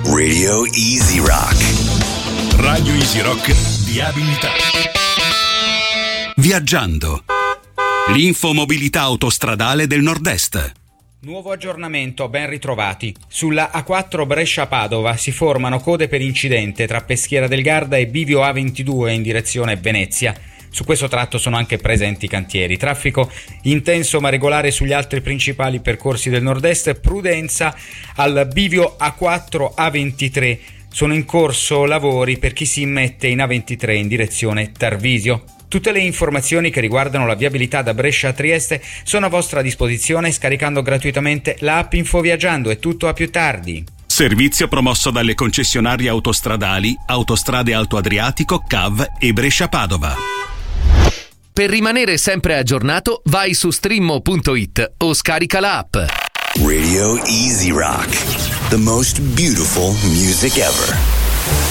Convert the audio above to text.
Radio Easy Rock. Radio Easy Rock di abilità. Viaggiando. L'infomobilità autostradale del Nord-Est. Nuovo aggiornamento, ben ritrovati. Sulla A4 Brescia-Padova si formano code per incidente tra Peschiera del Garda e Bivio A22 in direzione Venezia. Su questo tratto sono anche presenti cantieri. Traffico intenso ma regolare sugli altri principali percorsi del Nord-Est. Prudenza al bivio A4 A23. Sono in corso lavori per chi si immette in A23 in direzione Tarvisio. Tutte le informazioni che riguardano la viabilità da Brescia a Trieste sono a vostra disposizione scaricando gratuitamente l'app Infoviaggiando. È tutto, a più tardi. Servizio promosso dalle concessionarie autostradali Autostrade Alto Adriatico, CAV e Brescia-Padova. Per rimanere sempre aggiornato, vai su streammo.it o scarica l'app. Radio Easy Rock. The most beautiful music ever.